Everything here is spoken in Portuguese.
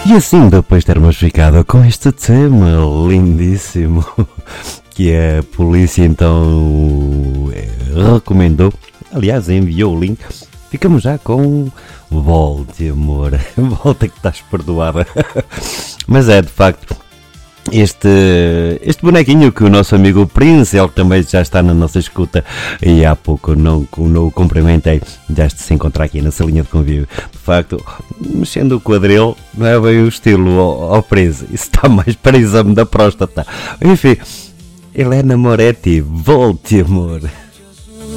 E assim, depois de termos ficado com este tema lindíssimo que a polícia então recomendou, aliás enviou o link, ficamos já com volte amor, volta que estás perdoada. Mas é de facto este bonequinho que o nosso amigo Prince, ele também já está na nossa escuta e há pouco não o cumprimentei, já se encontrar aqui nessa linha de convívio. De facto, mexendo o quadril não é bem o estilo ao Prince, isso está mais para exame da próstata. Enfim, Helena Moretti, volte amor.